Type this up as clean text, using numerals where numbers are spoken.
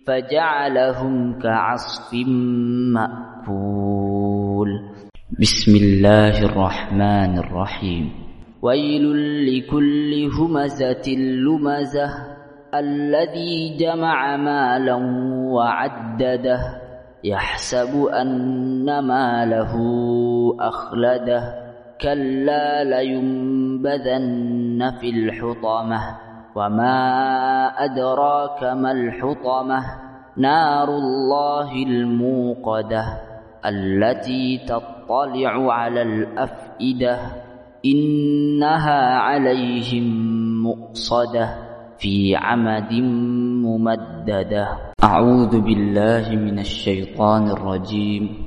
فجعلهم كعصف مأكول. بسم الله الرحمن الرحيم. ويل لكل همزة لمزة الذي جمع مالا وعدده يحسب أن ماله أخلده كلا لينبذن في الحطمة وما أدراك ما الحطمة نار الله الموقدة التي تطلع على الأفئدة إنها عليهم مؤصدة في عمد ممددة. أعوذ بالله من الشيطان الرجيم.